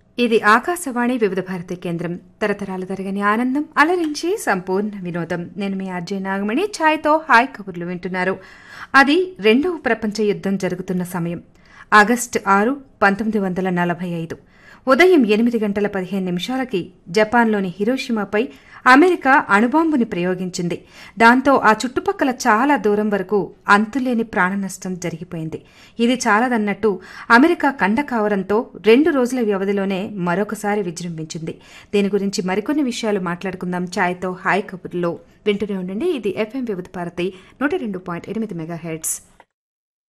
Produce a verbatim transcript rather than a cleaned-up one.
ఇది ఆకాశవాణి వివిధ భారతి కేంద్రం. తరతరాల తరగని ఆనందం అలరించి సంపూర్ణ వినోదం. నేను మీ ఆర్జే నాగమణి. ఛాయ్తో హాయ్ కబుర్లు వింటున్నారు. అది రెండవ ప్రపంచ యుద్ధం జరుగుతున్న సమయం. ఆగస్టు ఆరు పంతొమ్మిది వందల నలభై ఐదు ఉదయం ఎనిమిది గంటల పదిహేను నిమిషాలకి జపాన్లోని హిరోషిమాపై అమెరికా అణుబాంబుని ప్రయోగించింది. దాంతో ఆ చుట్టుపక్కల చాలా దూరం వరకు అంతులేని ప్రాణనష్టం జరిగిపోయింది. ఇది చాలదన్నట్టు అమెరికా కండ కావడంతో రెండు రోజుల వ్యవధిలోనే మరొకసారి విజృంభించింది. దీని గురించి మరికొన్ని విషయాలు మాట్లాడుకుందాం ఛాయ్తో హాయ్ కబుర్లో. వింటూనే ఉండండి. ఇది ఎఫ్ఎం వివిధ భారతి నూట రెండు పాయింట్ ఎనిమిది మెగా హెర్ట్జ్.